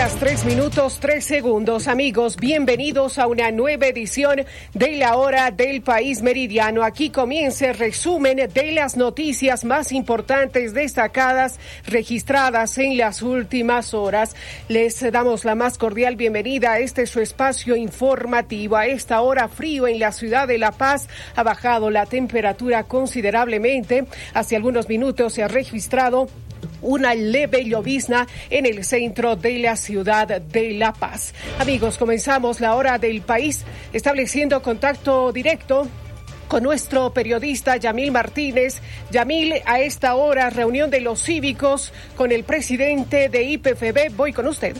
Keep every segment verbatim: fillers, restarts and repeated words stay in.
horas, tres minutos, tres segundos. Amigos, bienvenidos a una nueva edición de La Hora del País Meridiano. Aquí comienza el resumen de las noticias más importantes destacadas registradas en las últimas horas. Les damos la más cordial bienvenida a este su espacio informativo. A esta hora, frío en la ciudad de La Paz. Ha bajado la temperatura considerablemente. Hace algunos minutos se ha registrado una leve llovizna en el centro de la ciudad de La Paz. Amigos, comenzamos La Hora del País estableciendo contacto directo con nuestro periodista Yamil Martínez. Yamil, a esta hora, reunión de los cívicos con el presidente de I P F B. Voy con usted.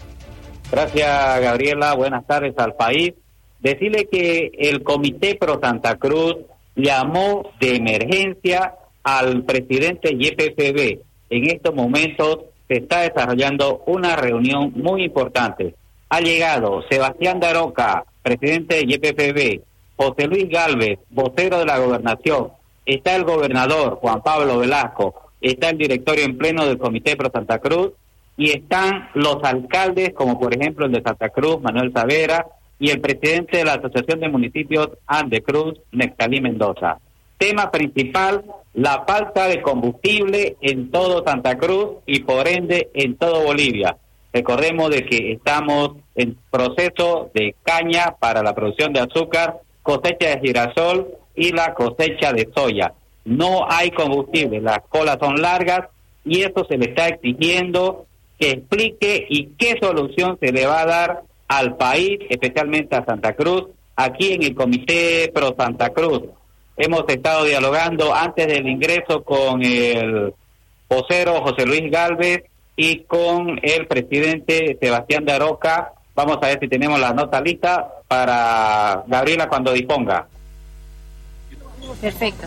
Gracias, Gabriela. Buenas tardes al país. Decirle que el Comité Pro Santa Cruz llamó de emergencia al presidente de Y P F B. En estos momentos se está desarrollando una reunión muy importante. Ha llegado Sebastián Daroca, presidente de Y P F B, José Luis Gálvez, vocero de la gobernación, está el gobernador Juan Pablo Velasco, está el directorio en pleno del Comité Pro Santa Cruz y están los alcaldes, como por ejemplo el de Santa Cruz, Manuel Savera, y el presidente de la Asociación de Municipios Ande Cruz, Nectalí Mendoza. Tema principal, la falta de combustible en todo Santa Cruz y por ende en todo Bolivia. Recordemos de que estamos en proceso de caña para la producción de azúcar, cosecha de girasol y la cosecha de soya. No hay combustible, las colas son largas y eso se le está exigiendo que explique y qué solución se le va a dar al país, especialmente a Santa Cruz, aquí en el Comité Pro Santa Cruz. Hemos estado dialogando antes del ingreso con el vocero José Luis Gálvez y con el presidente Sebastián Daroca. Vamos a ver si tenemos la nota lista para Gabriela cuando disponga. Perfecto.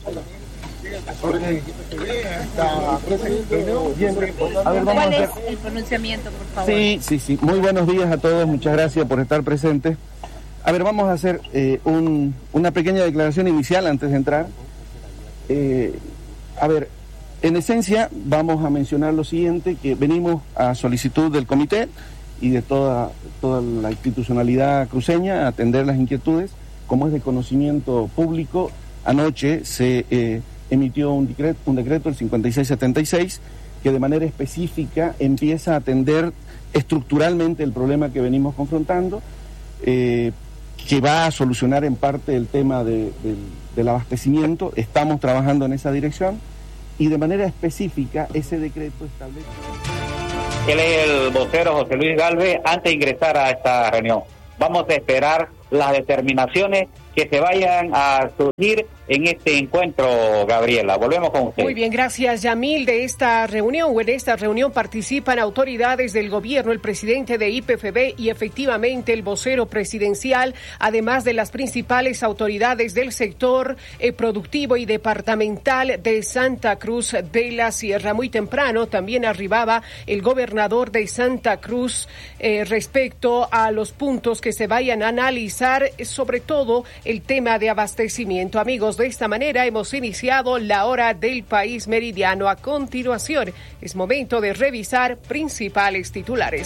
¿Cuál es el pronunciamiento, por favor? Sí, sí, sí. Muy buenos días a todos. Muchas gracias por estar presentes. A ver, vamos a hacer eh, un, una pequeña declaración inicial antes de entrar. Eh, a ver, en esencia vamos a mencionar lo siguiente, que venimos a solicitud del comité y de toda, toda la institucionalidad cruceña a atender las inquietudes. Como es de conocimiento público, anoche se eh, emitió un decreto, un decreto, el cincuenta y seis setenta y seis, que de manera específica empieza a atender estructuralmente el problema que venimos confrontando, eh, que va a solucionar en parte el tema de, de, del abastecimiento. Estamos trabajando en esa dirección y de manera específica ese decreto establece... Él es el vocero José Luis Gálvez. Antes de ingresar a esta reunión, vamos a esperar las determinaciones que se vayan a surgir en este encuentro, Gabriela. Volvemos con usted. Muy bien, gracias, Yamil. De esta reunión, o en esta reunión participan autoridades del gobierno, el presidente de I P F B y efectivamente el vocero presidencial, además de las principales autoridades del sector eh, productivo y departamental de Santa Cruz de la Sierra. Muy temprano también arribaba el gobernador de Santa Cruz eh, respecto a los puntos que se vayan a analizar, sobre todo el tema de abastecimiento. Amigos, de esta manera hemos iniciado La Hora del País Meridiano. A continuación, es momento de revisar principales titulares.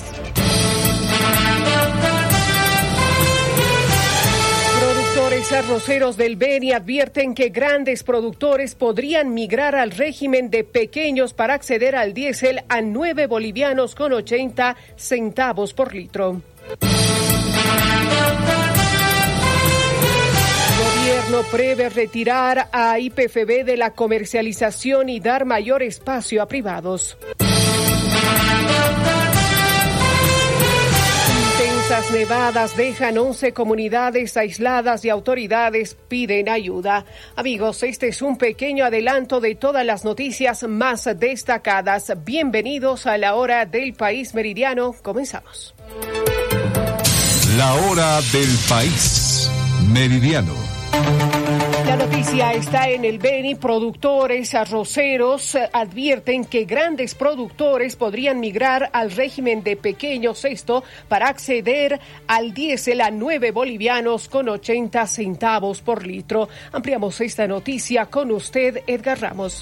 Productores arroceros del Beni advierten que grandes productores podrían migrar al régimen de pequeños para acceder al diésel a nueve bolivianos con ochenta centavos por litro. Gobierno prevé retirar a I P F B de la comercialización y dar mayor espacio a privados. Intensas nevadas dejan once comunidades aisladas y autoridades piden ayuda. Amigos, este es un pequeño adelanto de todas las noticias más destacadas. Bienvenidos a La Hora del País Meridiano. Comenzamos. La Hora del País Meridiano. La noticia está en el Beni. Productores arroceros advierten que grandes productores podrían migrar al régimen de pequeños, esto para acceder al diésel a nueve bolivianos con ochenta centavos por litro. Ampliamos esta noticia con usted, Edgar Ramos.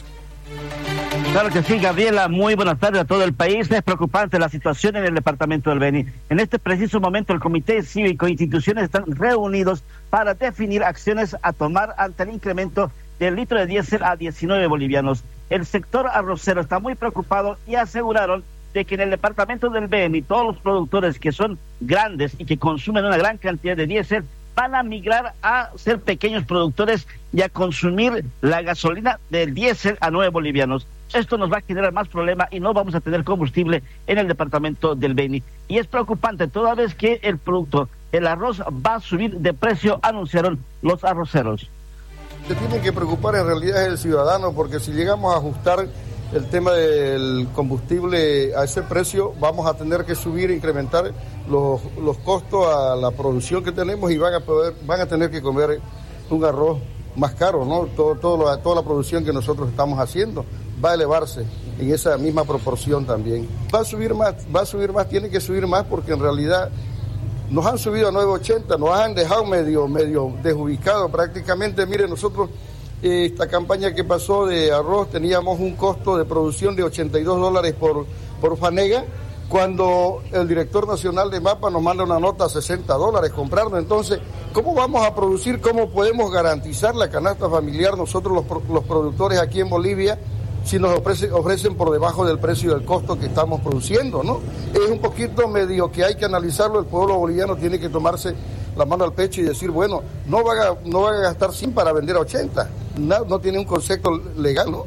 Claro que sí, Gabriela, muy buenas tardes a todo el país. Es preocupante la situación en el departamento del Beni. En este preciso momento el Comité Cívico e instituciones están reunidos para definir acciones a tomar ante el incremento del litro de diésel a diecinueve bolivianos. El sector arrocero está muy preocupado y aseguraron de que en el departamento del Beni todos los productores que son grandes y que consumen una gran cantidad de diésel van a migrar a ser pequeños productores y a consumir la gasolina del diésel a nueve bolivianos. Esto nos va a generar más problema y no vamos a tener combustible en el departamento del Beni. Y es preocupante toda vez que el producto, el arroz, va a subir de precio, anunciaron los arroceros. Se tiene que preocupar en realidad el ciudadano, porque si llegamos a ajustar el tema del combustible a ese precio, vamos a tener que subir e incrementar los, los costos a la producción que tenemos y van a poder, van a tener que comer un arroz más caro, ¿no? Todo, todo lo, toda la producción que nosotros estamos haciendo va a elevarse en esa misma proporción también. Va a subir más, va a subir más, tiene que subir más porque en realidad nos han subido a nueve ochenta, nos han dejado medio, medio desubicados prácticamente. Mire, nosotros eh, esta campaña que pasó de arroz teníamos un costo de producción de ochenta y dos dólares por, por fanega, cuando el director nacional de MAPA nos manda una nota a sesenta dólares comprarnos. Entonces, ¿cómo vamos a producir? ¿Cómo podemos garantizar la canasta familiar nosotros los, los productores aquí en Bolivia si nos ofrece, ofrecen por debajo del precio del costo que estamos produciendo, ¿no? Es un poquito medio que hay que analizarlo. El pueblo boliviano tiene que tomarse la mano al pecho y decir, bueno, no van a, no van a gastar cien para vender a ochenta. No, no tiene un concepto legal, ¿no?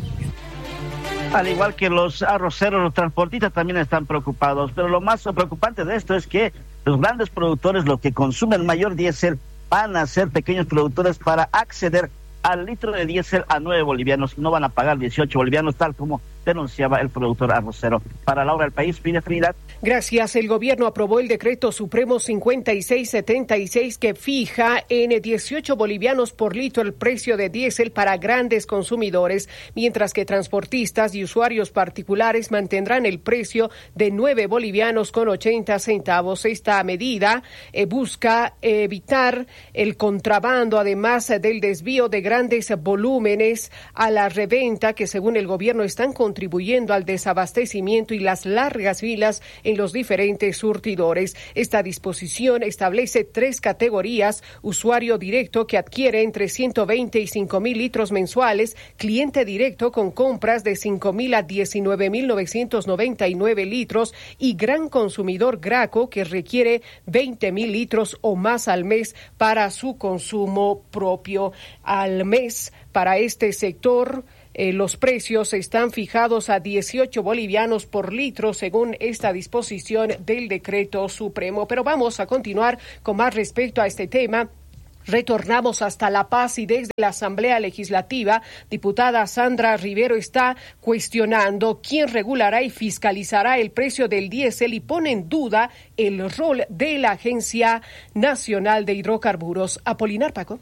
Al igual que los arroceros, los transportistas también están preocupados, pero lo más preocupante de esto es que los grandes productores, los que consumen mayor diésel, van a ser pequeños productores para acceder al litro de diésel a nueve bolivianos, no van a pagar dieciocho bolivianos, tal como denunciaba el productor arrocero. Para la hora del país, Pide Trinidad. Gracias. El gobierno aprobó el decreto supremo cincuenta y seis setenta y seis que fija en dieciocho bolivianos por litro el precio de diésel para grandes consumidores, mientras que transportistas y usuarios particulares mantendrán el precio de nueve bolivianos con ochenta centavos. Esta medida eh, busca evitar el contrabando, además del desvío de grandes volúmenes a la reventa que, según el gobierno, están con contribuyendo al desabastecimiento y las largas filas en los diferentes surtidores. Esta disposición establece tres categorías: usuario directo, que adquiere entre ciento veinte y cinco mil litros mensuales; cliente directo con compras de cinco mil a diecinueve mil novecientos noventa y nueve litros; y gran consumidor Graco, que requiere veinte mil litros o más al mes para su consumo propio. Al mes, para este sector, Eh, los precios están fijados a dieciocho bolivianos por litro, según esta disposición del decreto supremo. Pero vamos a continuar con más respecto a este tema. Retornamos hasta La Paz y desde la Asamblea Legislativa, diputada Sandra Rivero está cuestionando quién regulará y fiscalizará el precio del diésel y pone en duda el rol de la Agencia Nacional de Hidrocarburos. Apolinar Paco.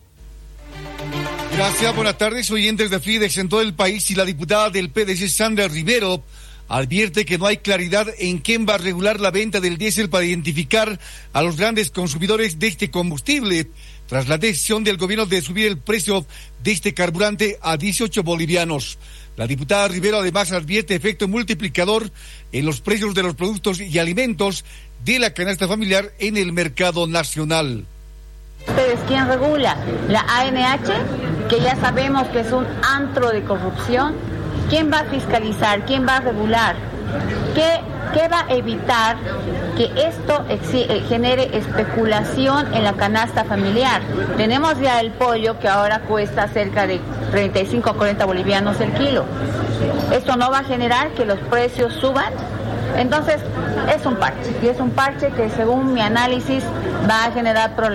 Gracias, buenas tardes, oyentes de Fidex en todo el país. Y la diputada del P D C, Sandra Rivero, advierte que no hay claridad en quién va a regular la venta del diésel para identificar a los grandes consumidores de este combustible, tras la decisión del gobierno de subir el precio de este carburante a dieciocho bolivianos. La diputada Rivero además advierte efecto multiplicador en los precios de los productos y alimentos de la canasta familiar en el mercado nacional. ¿Ustedes quién regula? ¿La A N H? Que ya sabemos que es un antro de corrupción. ¿Quién va a fiscalizar? ¿Quién va a regular? ¿Qué, qué va a evitar que esto exi- genere especulación en la canasta familiar? Tenemos ya el pollo que ahora cuesta cerca de treinta y cinco a cuarenta bolivianos el kilo. ¿Esto no va a generar que los precios suban? Entonces, es un parche. Y es un parche que, según mi análisis, va a generar problemas.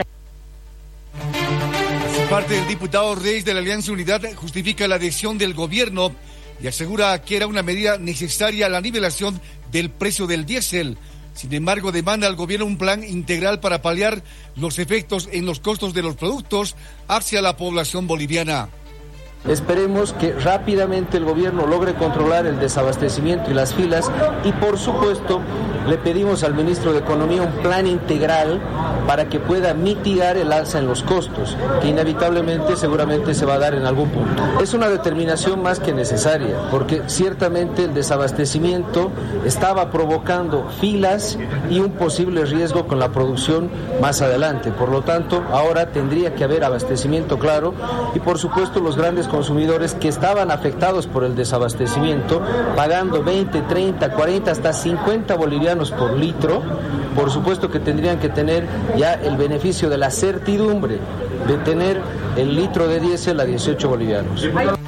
Parte del diputado Reyes de la Alianza Unidad justifica la decisión del gobierno y asegura que era una medida necesaria a la nivelación del precio del diésel. Sin embargo, demanda al gobierno un plan integral para paliar los efectos en los costos de los productos hacia la población boliviana. Esperemos que rápidamente el gobierno logre controlar el desabastecimiento y las filas y, por supuesto, le pedimos al ministro de Economía un plan integral para que pueda mitigar el alza en los costos, que inevitablemente seguramente se va a dar en algún punto. Es una determinación más que necesaria, porque ciertamente el desabastecimiento estaba provocando filas y un posible riesgo con la producción más adelante. Por lo tanto, ahora tendría que haber abastecimiento claro y por supuesto los grandes consumidores que estaban afectados por el desabastecimiento, pagando veinte, treinta, cuarenta, hasta cincuenta bolivianos por litro, por supuesto que tendrían que tener ya el beneficio de la certidumbre de tener el litro de diésel a dieciocho bolivianos.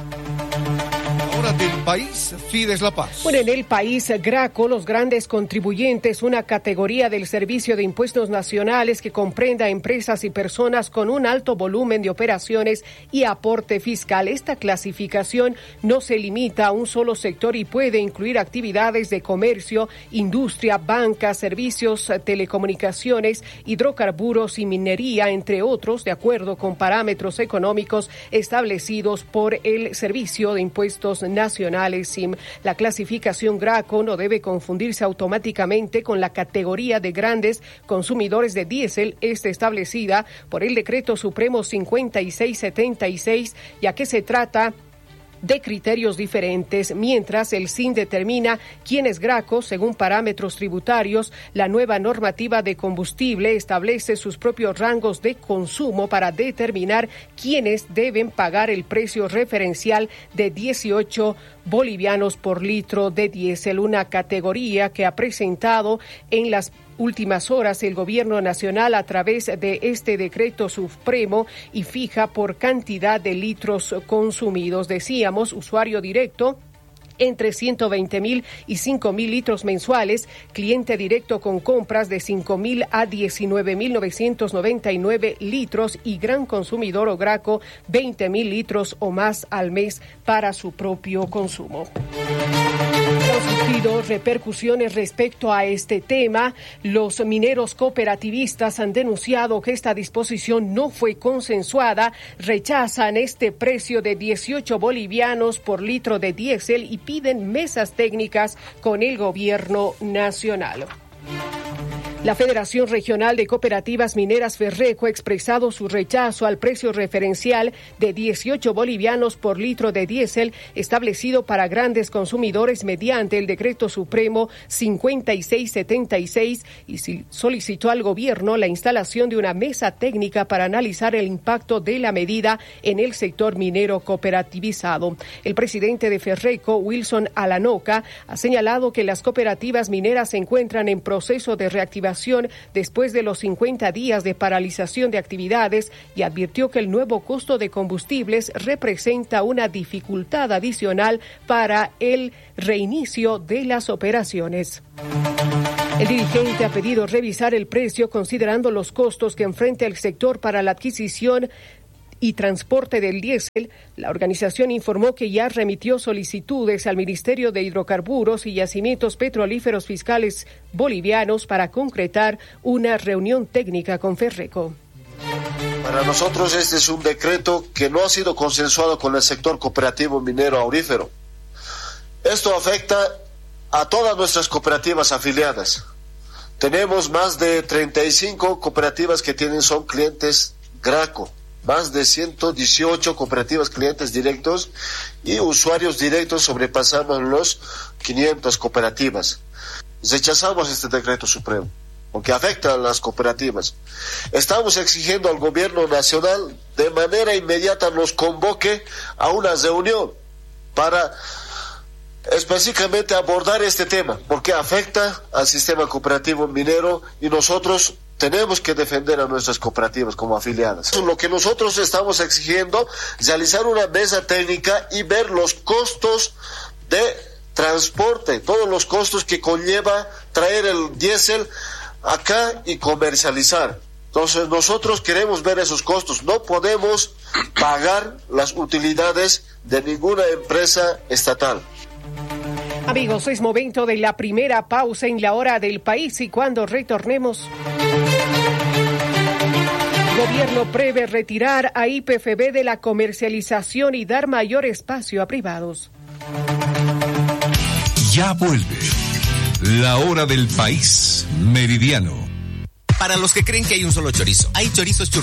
Ahora del país, Fides La Paz. Bueno, en el país, Graco, los grandes contribuyentes, una categoría del Servicio de Impuestos Nacionales que comprenda a empresas y personas con un alto volumen de operaciones y aporte fiscal. Esta clasificación no se limita a un solo sector y puede incluir actividades de comercio, industria, banca, servicios, telecomunicaciones, hidrocarburos y minería, entre otros, de acuerdo con parámetros económicos establecidos por el Servicio de Impuestos Nacionales, S I M. La clasificación Graco no debe confundirse automáticamente con la categoría de grandes consumidores de diésel, esta establecida por el Decreto Supremo cincuenta y seis setenta y seis, ya que se trata de criterios diferentes. Mientras el S I N determina quién es Graco según parámetros tributarios, la nueva normativa de combustible establece sus propios rangos de consumo para determinar quiénes deben pagar el precio referencial de dieciocho bolivianos por litro de diésel, una categoría que ha presentado en las últimas horas el gobierno nacional a través de este decreto supremo y fija por cantidad de litros consumidos. Decíamos, usuario directo entre ciento veinte mil y cinco mil litros mensuales, cliente directo con compras de cinco mil a diecinueve mil novecientos noventa y nueve litros y gran consumidor o Graco veinte mil litros o más al mes para su propio consumo. Han surgido repercusiones respecto a este tema. Los mineros cooperativistas han denunciado que esta disposición no fue consensuada, rechazan este precio de dieciocho bolivianos por litro de diésel y piden mesas técnicas con el gobierno nacional. La Federación Regional de Cooperativas Mineras Ferreco ha expresado su rechazo al precio referencial de dieciocho bolivianos por litro de diésel establecido para grandes consumidores mediante el Decreto Supremo cincuenta y seis setenta y seis y solicitó al gobierno la instalación de una mesa técnica para analizar el impacto de la medida en el sector minero cooperativizado. El presidente de Ferreco, Wilson Alanoca, ha señalado que las cooperativas mineras se encuentran en proceso de reactivación después de los cincuenta días de paralización de actividades y advirtió que el nuevo costo de combustibles representa una dificultad adicional para el reinicio de las operaciones. El dirigente ha pedido revisar el precio considerando los costos que enfrenta el sector para la adquisición y transporte del diésel. La organización informó que ya remitió solicitudes al Ministerio de Hidrocarburos y Yacimientos Petrolíferos Fiscales bolivianos para concretar una reunión técnica con Ferreco. Para nosotros este es un decreto que no ha sido consensuado con el sector cooperativo minero aurífero. Esto afecta a todas nuestras cooperativas afiliadas. Tenemos más de treinta y cinco cooperativas que tienen son clientes Graco. Más de ciento dieciocho cooperativas clientes directos y usuarios directos sobrepasamos los quinientas cooperativas. Rechazamos este decreto supremo porque afecta a las cooperativas. Estamos exigiendo al gobierno nacional de manera inmediata nos convoque a una reunión para específicamente abordar este tema porque afecta al sistema cooperativo minero y nosotros tenemos que defender a nuestras cooperativas como afiliadas. Lo que nosotros estamos exigiendo es realizar una mesa técnica y ver los costos de transporte, todos los costos que conlleva traer el diésel acá y comercializar. Entonces nosotros queremos ver esos costos. No podemos pagar las utilidades de ninguna empresa estatal. Amigos, es momento de la primera pausa en la hora del país y cuando retornemos, el gobierno prevé retirar a I P F B de la comercialización y dar mayor espacio a privados. Ya vuelve La hora del país, Meridiano. Para los que creen que hay un solo chorizo, hay chorizos churrasco